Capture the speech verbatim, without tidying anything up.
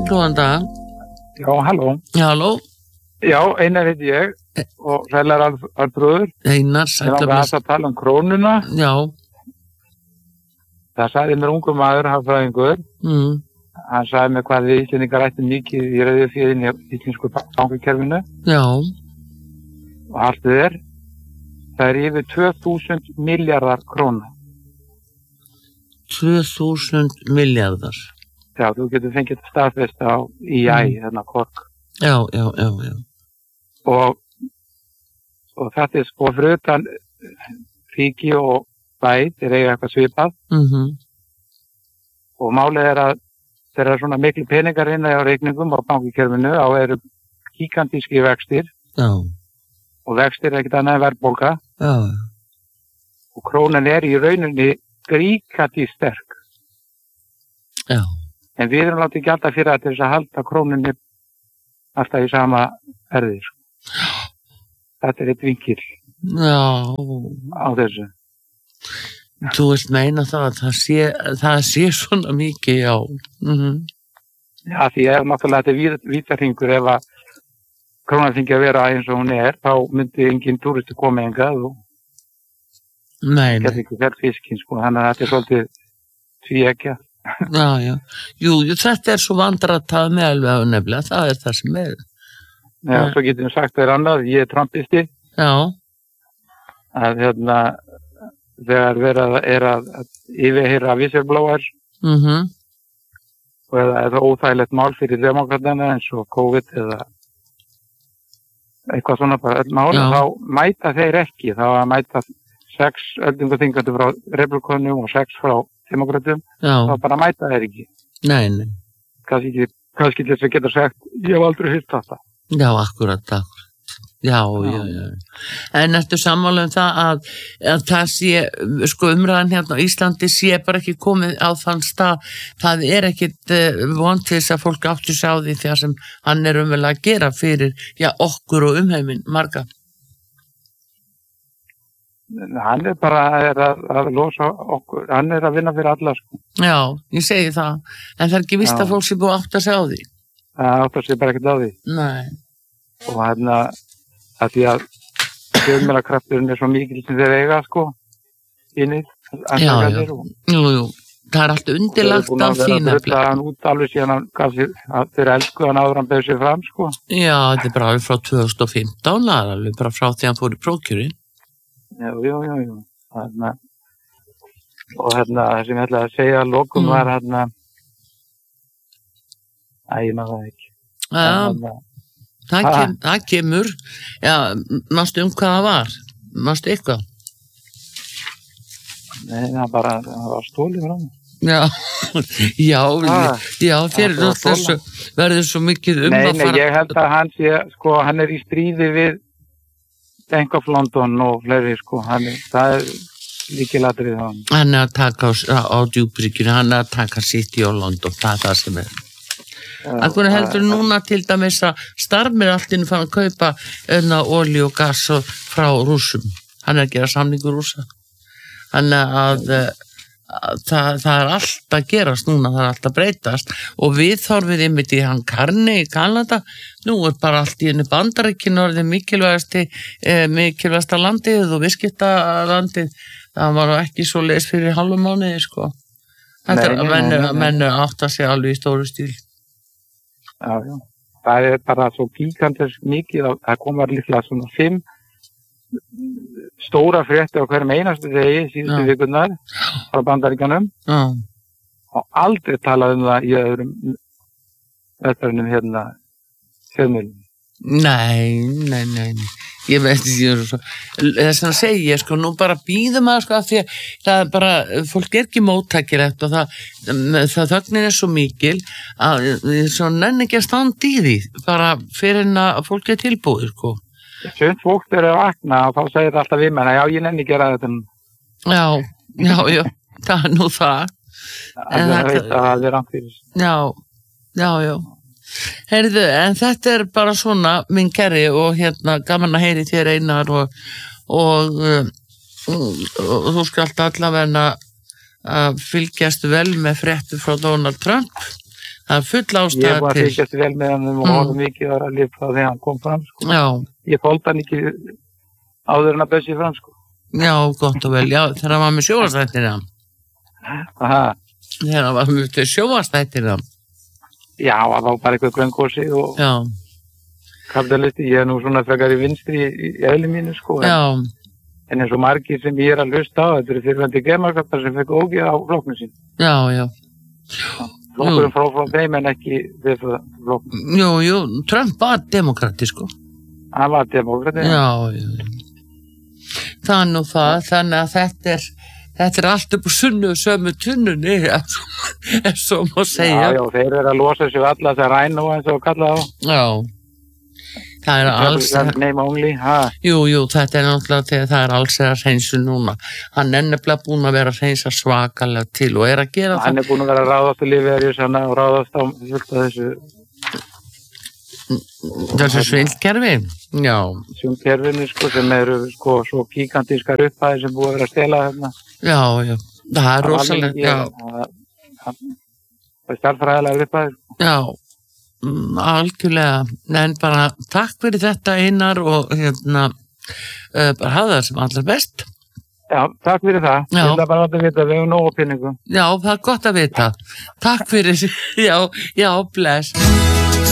Góðan dag. Já, halló. Halló. Já, Einar heiti ég og sælar Arnþrúður. Einar, sætla bless. Ég langar að tala um krónuna. Já. Það sagði mér ungur maður, hagfræðingur. Mm. Hann sagði mér hvað við Íslendingar ættum mikið í reiðuféðin í íslensku bankakerfinu. Já. Og allt þið er. Það er yfir tvö þúsund milljarðar króna. tvö þúsund milljarðar. Já, þú getur fengið staðfest á í æ, mm. hérna Kork. Já, já, já, já. Og, og þetta er sko fyrir utan ríki og bæ, þeir eiga eitthvað svipað. Mhm. Og málið er að þeir eru svona miklu peningar inn á reikningum á bankakerfinu á eru gigantíski vextir. Já. Og vextir er ekkert annað en verðbólga. Já. Og krónan er í rauninni gríkandi sterk. Já. En við erum látið gjalda fyrir að þess að halda krónunni alltaf í sama erði. Já. Þetta er eitt vinkil. Já. Á þessu. Þú vilt meina það að það sé, það sé svona mikið, já. Mhm. Já, því ef náttúrulega þetta er vítarhingur ef að krónan fengi að vera eins og hún er, þá myndi engin túristi koma engað og Nei, nei. Þetta er ekki verð fiskinn, sko, þannig að þetta er svolítið tvíeggja. Já, já. Jú, jú, þetta er svo vandratað með alveg nefnilega, það er það sem er. Já, svo getum við sagt þér annað, ég er trumpisti. Já. Að hérna, þegar verið er að, að yfirheyra whistleblowers Mhm. og eða, eða óþægilegt mál fyrir demokratana eins og COVID eða eitthvað svona bara öll mál, þá mæta þeir ekki, þá að mæta sex öldungaþingandi frá republikonum og sex frá demokratum, þá bara mæta þeir ekki. Nei, nei. Kannski ekki, kannski þess að geta sagt, ég hef aldrei hýrt þetta. Já, akkurat, akkurat. Já, já, já. En ertu sammála um það að, að það sé, sko umræðan hérna á Íslandi sé bara ekki komið á þann stað, það er ekkit uh, vont til þess að fólk áttu sig á því þegar sem hann er umvel að gera fyrir, já, okkur og umheiminn, marga. Hann er bara er að, að losa okkur, hann er að vinna fyrir alla, sko. Já, ég segi það, en það er ekki vist að fólk sé búið átt að segja á því. Það átt að segja bara ekkert á því. Nei. Og hérna, að því að fjölmiðlakrafturinn er svo mikil sem þeir eiga, sko, innið. Já, já, jú, jú, það er allt undirlagt af því nefnilega. Það er hann út alveg síðan hann gaf sér, þeir elsku hann áður hann beður sér fram, sko. Já, þetta er bara alveg frá tvö þúsund og fimmtán, það er alveg bara frá því hann fór í prófkjörinn. Já, já, já, já. Hérna, og hérna, það sem ég ætlaði að segja að lokum mm. var hérna, að ég maður það ekki. Já, hérna, það, kem, það kemur, já, mástu um hvað það var? Mástu eitthvað? Nei, það bara, það var stólið frá mig. Já, já, ah, já, fyrir þessu verður svo mikið um nei, að fara. Nei, ég held að hann sé, sko, hann er í stríði við Bank of London og fleiri, sko, hann er, það er líkilatrið hann. Hann er að taka á, á djúpríkjunu, hann er að taka City og London, það er það sem er. Akkur heldur að, núna til dæmis að Starmer alltinn fann að kaupa öðna olíu og gas frá rússum. Hann er að gera samningur rússa. Hann er að, að það, það er allt að gerast núna, það er allt að breytast og við þorfið einmitt í hann Karni í Kanada. Nú er bara allt í henni Bandaríkinu orðið mikilvægasti, eh, mikilvægasta landið og viðskiptalandið. Það var ekki svo leis fyrir halvu mánuði, sko. Þetta er að mennu, mennu átt að segja alveg í stóru stíl. Já, já. Það er bara svo gigantisk mikið að það komar líklega svona fimm stóra fréttir á hverjum einastu degi síðustu vikurnar frá Bandaríkjanum. Já. Og aldrei talað um það í öðrum öðrunum hérna fjölmiðlum. Nei, nei, nei, nei. Ég veit ekki, þess að segja, sko, nú bara býðum að, sko, að því að það er bara, fólk er ekki móttækilegt og það, það þögnin er svo mikil að það svo nenni ekki að standa í því, bara fyrir en að fólk er tilbúið, sko. Sjönd fólk er að vakna og þá segir það alltaf við menna, já, ég nenni ekki að gera þetta. Já, já, já, það er nú það. Það er veit að það er rangt fyrir. Já, já, já. Heyrðu, en þetta er bara svona minn kerri og hérna gaman að heyri þér Einar og, og, og, og þú skalt allavega að fylgjast vel með fréttu frá Donald Trump. Það er full ástæða til. Ég var að fylgjast vel með hann og horfa mikið ára líf frá því hann kom fram, sko. Já. Ég þoldi hann ekki áður en að bössi fram, sko. Já, gott og vel, já, þegar hann var með sjónvarpsþættina. Aha. Þegar hann var með sjónvarpsþættina. Já, það var bara eitthvað gröngósi og já. Kapitalisti, ég er nú svona frekar í vinstri í, í eðli mínu, sko. Já. En eins og margir sem ég er að hlusta á, þetta eru fyrirvændi gemarkaptar sem fekk ógeð á flokknu sín. Já, já. Flokkurinn frá frá þeim en ekki við flokknu. Jú, jú, Trump var demokrati, sko. Hann var demokrati. Já, já. Það er nú það, þannig að þetta er, þetta er allt upp á sunnu og sömu tunnunni, ef svo má segja. Já, já, þeir eru að losa sig alla þess að ræna og eins og kalla á. Já. Það er alls jú, jú, þetta er náttúrulega þegar það er alls að hreinsu núna hann er nefnilega búin að vera að hreinsa svakalega til og er að gera það hann er búin að vera að ráðast í lífeyris og ráðast á þessu þessu svindkerfi já svindkerfinu sko sem eru sko svo gigantískar upphæðir sem búið að vera að stela hérna já, já, það er rosalega já það er stærðfræðilega upphæðir já algjörlega, en bara takk fyrir þetta Einar og hérna uh, bara hafa það sem allra best Já, takk fyrir það já. Ég ætla bara að vita, við hefum nógu penningu Já, það er gott að vita Takk fyrir, já, já, bless